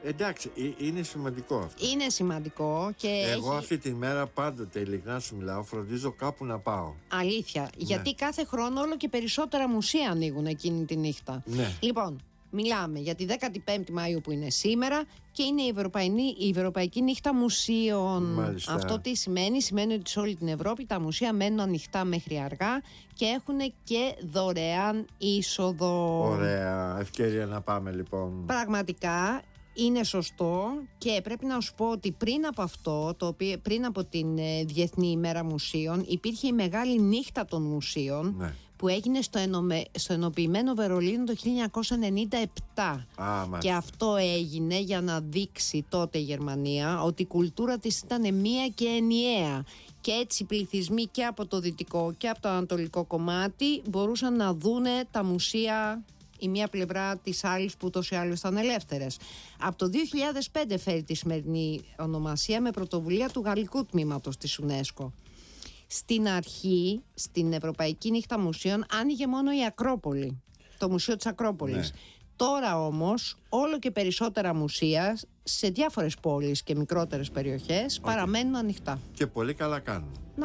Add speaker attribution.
Speaker 1: Εντάξει, είναι σημαντικό αυτό.
Speaker 2: Είναι σημαντικό και
Speaker 1: εγώ αυτή τη μέρα πάντοτε, ειλικρινά σου μιλάω, φροντίζω κάπου να πάω.
Speaker 2: Αλήθεια, γιατί κάθε χρόνο όλο και περισσότερα μουσεία ανοίγουν εκείνη τη νύχτα.
Speaker 1: Ναι.
Speaker 2: Λοιπόν, μιλάμε για τη 15η Μαΐου που είναι σήμερα και είναι η Ευρωπαϊκή Νύχτα Μουσείων.
Speaker 1: Μάλιστα.
Speaker 2: Αυτό τι σημαίνει? Σημαίνει ότι σε όλη την Ευρώπη τα μουσεία μένουν ανοιχτά μέχρι αργά και έχουν και δωρεάν είσοδο.
Speaker 1: Ωραία, ευκαιρία να πάμε λοιπόν.
Speaker 2: Πραγματικά είναι σωστό και πρέπει να σου πω ότι πριν από αυτό, πριν από την Διεθνή ημέρα μουσείων, υπήρχε η Μεγάλη Νύχτα των Μουσείων,
Speaker 1: ναι,
Speaker 2: που έγινε στο ενοποιημένο Βερολίνο το 1997. Και αυτό έγινε για να δείξει τότε η Γερμανία ότι η κουλτούρα της ήταν μία και ενιαία. Και έτσι οι πληθυσμοί και από το δυτικό και από το ανατολικό κομμάτι μπορούσαν να δούνε τα μουσεία η μία πλευρά της άλλης που ούτως ή άλλως ήταν ελεύθερες. Από το 2005 φέρει τη σημερινή ονομασία με πρωτοβουλία του γαλλικού τμήματος της UNESCO. Στην αρχή, στην Ευρωπαϊκή Νύχτα Μουσείων, άνοιγε μόνο η Ακρόπολη, το Μουσείο της Ακρόπολης. Ναι. Τώρα όμως όλο και περισσότερα μουσεία σε διάφορες πόλεις και μικρότερες περιοχές παραμένουν ανοιχτά.
Speaker 1: Και πολύ καλά κάνουν.